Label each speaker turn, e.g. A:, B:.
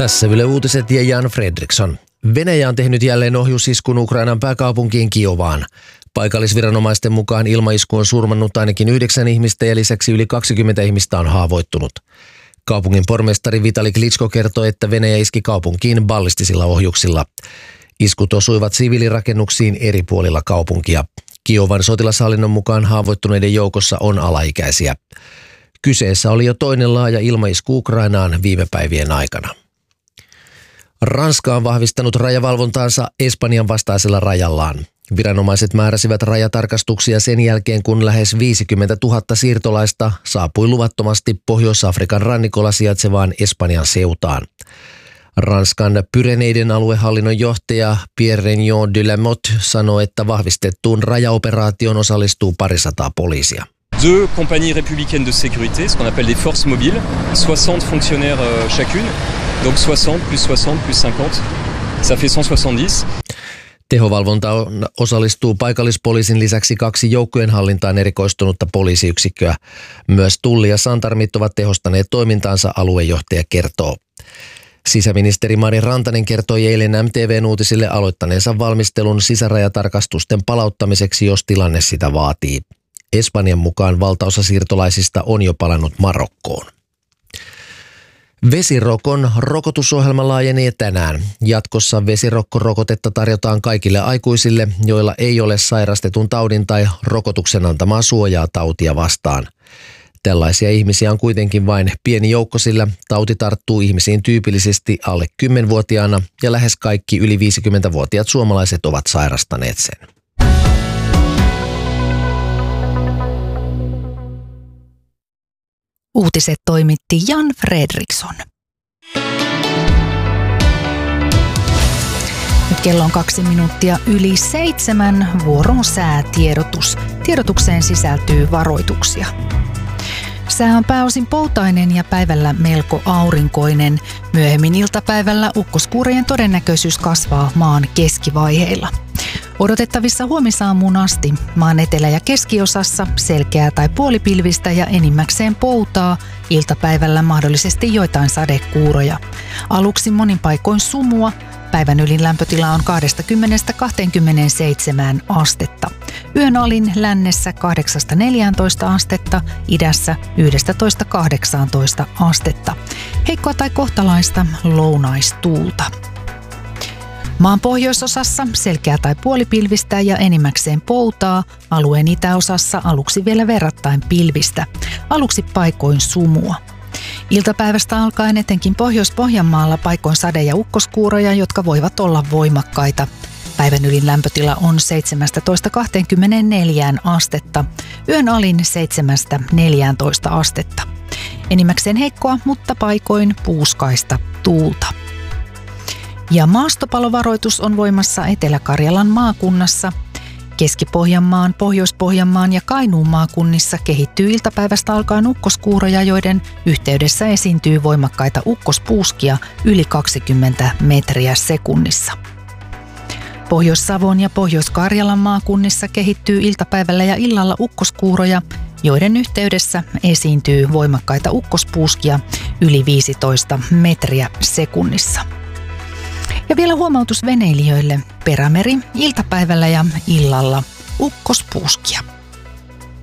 A: Tässä Yle Uutiset ja Jan Fredriksson. Venäjä on tehnyt jälleen ohjusiskun Ukrainan pääkaupunkiin Kiovaan. Paikallisviranomaisten mukaan ilmaisku on surmannut ainakin 9 ihmistä ja lisäksi yli 20 ihmistä on haavoittunut. Kaupungin pormestari Vitali Klitschko kertoi, että Venäjä iski kaupunkiin ballistisilla ohjuksilla. Iskut osuivat siviilirakennuksiin eri puolilla kaupunkia. Kiovan sotilashallinnon mukaan haavoittuneiden joukossa on alaikäisiä. Kyseessä oli jo toinen laaja ilmaisku Ukrainaan viime päivien aikana. Ranska on vahvistanut rajavalvontaansa Espanjan vastaisella rajallaan. Viranomaiset määräsivät rajatarkastuksia sen jälkeen, kun lähes 50 000 siirtolaista saapui luvattomasti Pohjois-Afrikan rannikolla sijaitsevaan Espanjan seutaan. Ranskan Pyreneiden aluehallinnon johtaja Pierre-Regnault de la Motte sanoi, että vahvistettuun rajaoperaatioon osallistuu 200 poliisia.
B: 2 compagnies républicaines de sécurité, ce qu'on appelle des forces mobiles, 60 fonctionnaires chacune, donc 60 plus 60 plus 50, ça fait 170.
A: Tehovalvontaan osallistuu paikallispoliisin lisäksi 2 joukkojen hallintaan erikoistunutta poliisiyksikköä. Myös Tulli ja Santarmit ovat tehostaneet toimintaansa, aluejohtaja kertoo. Sisäministeri Mari Rantanen kertoi eilen MTV:n uutisille aloittaneensa valmistelun sisärajatarkastusten palauttamiseksi, jos tilanne sitä vaatii. Espanjan mukaan valtaosa siirtolaisista on jo palannut Marokkoon. Vesirokon rokotusohjelma laajenee tänään. Jatkossa vesirokkorokotetta tarjotaan kaikille aikuisille, joilla ei ole sairastetun taudin tai rokotuksen antamaa suojaa tautia vastaan. Tällaisia ihmisiä on kuitenkin vain pieni joukko, sillä tauti tarttuu ihmisiin tyypillisesti alle 10-vuotiaana ja lähes kaikki yli 50-vuotiaat suomalaiset ovat sairastaneet sen.
C: Uutiset toimitti Jan Fredriksson. Nyt kello on 2 minuuttia yli 7. Vuoron säätiedotus. Tiedotukseen sisältyy varoituksia. Sää on pääosin poutainen ja päivällä melko aurinkoinen. Myöhemmin iltapäivällä ukkoskuurien todennäköisyys kasvaa maan keskivaiheilla. Odotettavissa huomisaamuun asti maan etelä- ja keskiosassa selkeää tai puolipilvistä ja enimmäkseen poutaa, iltapäivällä mahdollisesti joitain sadekuuroja. Aluksi monin paikoin sumua, päivän ylin lämpötila on 20–27 astetta. Yön alin lännessä 8–14 astetta, idässä 11–18 astetta. Heikkoa tai kohtalaista lounaistuulta. Maan pohjoisosassa selkeää tai puolipilvistä ja enimmäkseen poutaa, alueen itäosassa aluksi vielä verrattain pilvistä, aluksi paikoin sumua. Iltapäivästä alkaen etenkin Pohjois-Pohjanmaalla paikoin sade- ja ukkoskuuroja, jotka voivat olla voimakkaita. Päivän ylin lämpötila on 17–24 astetta, yön alin 7–14 astetta. Enimmäkseen heikkoa, mutta paikoin puuskaista tuulta. Ja maastopalovaroitus on voimassa Etelä-Karjalan maakunnassa. Keski-Pohjanmaan, Pohjois-Pohjanmaan ja Kainuun maakunnissa kehittyy iltapäivästä alkaen ukkoskuuroja, joiden yhteydessä esiintyy voimakkaita ukkospuuskia yli 20 metriä sekunnissa. Pohjois-Savon ja Pohjois-Karjalan maakunnissa kehittyy iltapäivällä ja illalla ukkoskuuroja, joiden yhteydessä esiintyy voimakkaita ukkospuuskia yli 15 metriä sekunnissa. Ja vielä huomautus veneilijöille: Perämeri iltapäivällä ja illalla ukkospuuskia.